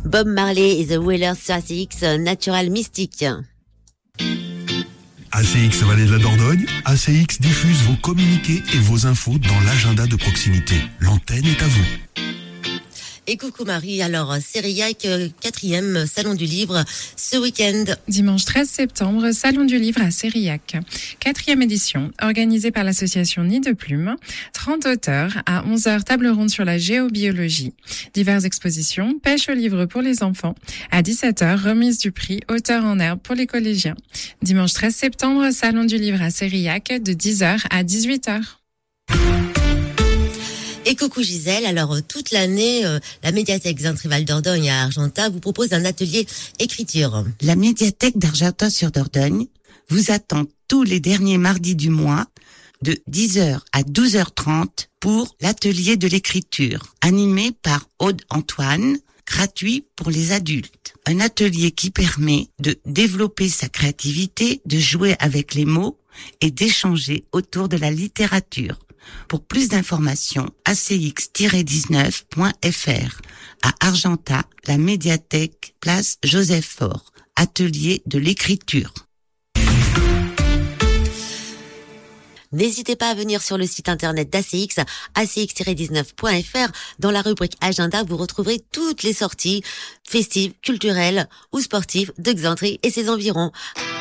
Bob Marley et The Wailers sur ACX Natural Mystique. ACX Vallée de la Dordogne, ACX diffuse vos communiqués et vos infos dans l'agenda de proximité. L'antenne est à vous. Et coucou Marie, alors Sériac, 4e Salon du Livre ce week-end. Dimanche 13 septembre, Salon du Livre à Sériac. 4e édition, organisée par l'association Nid de Plume. 30 auteurs, à 11h, table ronde sur la géobiologie. Diverses expositions, pêche au livre pour les enfants. À 17h, remise du prix Auteur en herbe pour les collégiens. Dimanche 13 septembre, Salon du Livre à Sériac, de 10h à 18h. Et coucou Gisèle, alors toute l'année, la médiathèque Xaintrival Dordogne à Argentat vous propose un atelier écriture. La médiathèque d'Argentat sur Dordogne vous attend tous les derniers mardis du mois de 10h à 12h30 pour l'atelier de l'écriture, animé par Aude Antoine, gratuit pour les adultes. Un atelier qui permet de développer sa créativité, de jouer avec les mots et d'échanger autour de la littérature. Pour plus d'informations, acx-19.fr. À Argentat, la médiathèque, place Joseph Faure. Atelier de l'écriture. N'hésitez pas à venir sur le site internet d'ACX, acx-19.fr. Dans la rubrique Agenda, vous retrouverez toutes les sorties festives, culturelles ou sportives de Xaintri et ses environs.